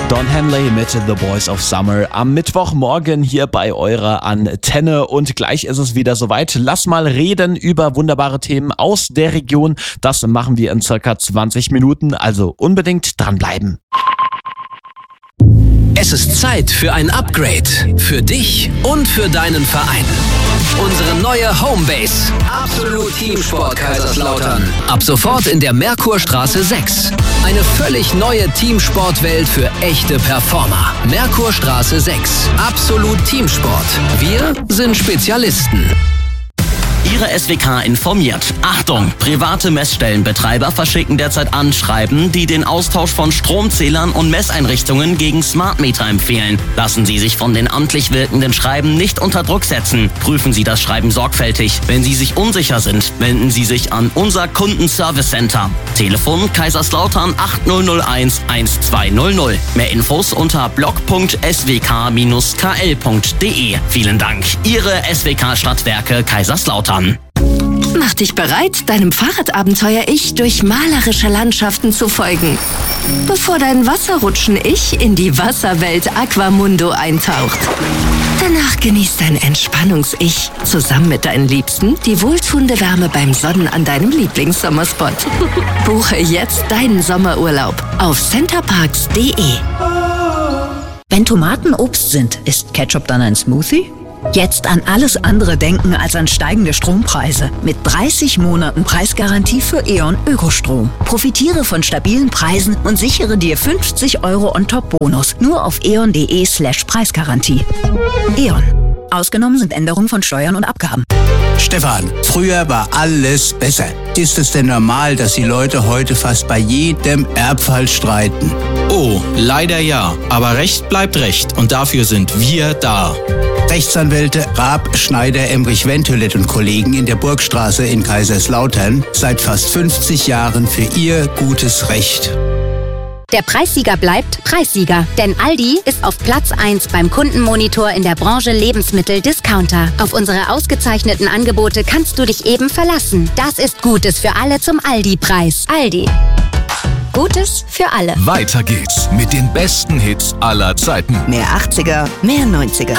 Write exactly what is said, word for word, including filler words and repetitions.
Don Henley mit The Boys of Summer am Mittwochmorgen hier bei eurer Antenne und gleich ist es wieder soweit. Lass mal reden über wunderbare Themen aus der Region. Das machen wir in circa zwanzig Minuten, also unbedingt dranbleiben. Es ist Zeit für ein Upgrade. Für dich und für deinen Verein. Unsere neue Homebase. Absolut Teamsport Kaiserslautern. Ab sofort in der Merkurstraße sechs. Eine völlig neue Teamsportwelt für echte Performer. Merkurstraße sechs. Absolut Teamsport. Wir sind Spezialisten. Ihre S W K informiert. Achtung! Private Messstellenbetreiber verschicken derzeit Anschreiben, die den Austausch von Stromzählern und Messeinrichtungen gegen Smart Meter empfehlen. Lassen Sie sich von den amtlich wirkenden Schreiben nicht unter Druck setzen. Prüfen Sie das Schreiben sorgfältig. Wenn Sie sich unsicher sind, wenden Sie sich an unser Kundenservice Center. Telefon Kaiserslautern acht null null eins eins zwei null null. Mehr Infos unter blog punkt s w k dash k l punkt d e. Vielen Dank. Ihre S W K Stadtwerke Kaiserslautern. Mach dich bereit, deinem Fahrradabenteuer-Ich durch malerische Landschaften zu folgen, bevor dein Wasserrutschen-Ich in die Wasserwelt Aquamundo eintaucht. Danach genießt dein Entspannungs-Ich zusammen mit deinen Liebsten die wohltuende Wärme beim Sonnen an deinem Lieblingssommerspot. Buche jetzt deinen Sommerurlaub auf centerparks punkt d e. Wenn Tomaten Obst sind, ist Ketchup dann ein Smoothie? Jetzt an alles andere denken als an steigende Strompreise. Mit dreißig Monaten Preisgarantie für E.ON Ökostrom. Profitiere von stabilen Preisen und sichere dir fünfzig Euro On-Top-Bonus. Nur auf eon.de slash Preisgarantie. E.ON. Ausgenommen sind Änderungen von Steuern und Abgaben. Stefan, früher war alles besser. Ist es denn normal, dass die Leute heute fast bei jedem Erbfall streiten? Oh, leider ja. Aber Recht bleibt Recht und dafür sind wir da. Rechtsanwälte Raab, Schneider, Emrich, Wenthelet und Kollegen in der Burgstraße in Kaiserslautern seit fast fünfzig Jahren für ihr gutes Recht. Der Preissieger bleibt Preissieger, denn Aldi ist auf Platz eins beim Kundenmonitor in der Branche Lebensmittel-Discounter. Auf unsere ausgezeichneten Angebote kannst du dich eben verlassen. Das ist Gutes für alle zum Aldi-Preis. Aldi. Gutes für alle. Weiter geht's mit den besten Hits aller Zeiten. Mehr achtziger, mehr neunziger.